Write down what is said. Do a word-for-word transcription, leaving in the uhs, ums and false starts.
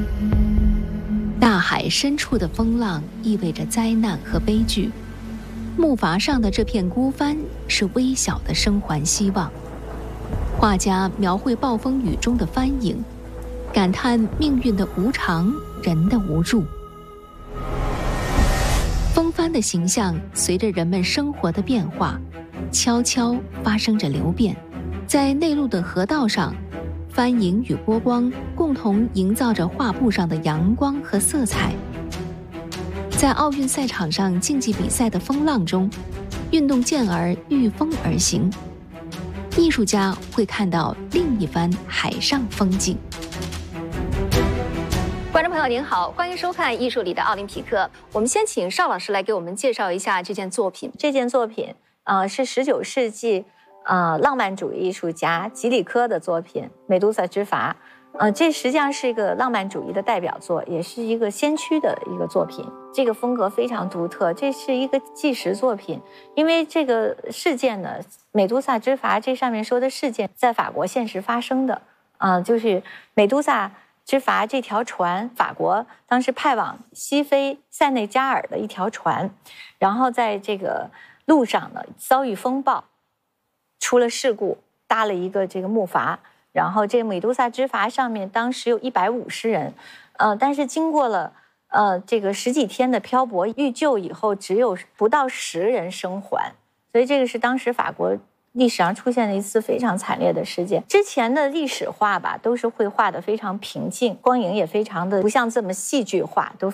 大海深处的风浪意味着灾难和悲剧，木筏上的这片孤帆是微小的生还希望。画家描绘暴风雨中的帆影，感叹命运的无常，人的无助。风帆的形象随着人们生活的变化，悄悄发生着流变。在内陆的河道上，帆影与波光共同营造着画布上的阳光和色彩。在奥运赛场上竞技比赛的风浪中，运动健儿御风而行，艺术家会看到另一番海上风景。观众朋友您好，欢迎收看《艺术里的奥林匹克》。我们先请邵老师来给我们介绍一下这件作品。 这件作品，呃，是十九世纪呃浪漫主义艺术家吉里科的作品《美杜莎之筏》。呃，这实际上是一个浪漫主义的代表作，也是一个先驱的一个作品。这个风格非常独特，这是一个纪实作品。因为这个事件呢，美杜莎之筏这上面说的事件在法国现实发生的，啊、呃，就是美杜莎之筏这条船，法国当时派往西非塞内加尔的一条船，然后在这个路上呢遭遇风暴，出了事故，搭了一个这个木筏。然后这美杜莎之筏上面当时有一百五十人，呃，但是经过了呃这个十几天的漂泊遇救以后，只有不到十人生还，所以这个是当时法国历史上出现了一次非常惨烈的事件。之前的历史画吧，都是会画得非常平静，光影也非常的不像这么戏剧化，都